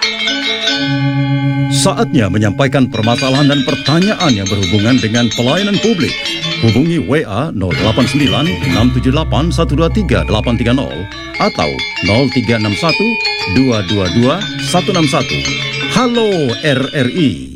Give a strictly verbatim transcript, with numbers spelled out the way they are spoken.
Saatnya menyampaikan permasalahan dan pertanyaan yang berhubungan dengan pelayanan publik. Hubungi W A nol delapan sembilan enam tujuh delapan satu dua tiga delapan tiga nol atau nol tiga enam satu dua dua dua satu enam satu. Halo R R I.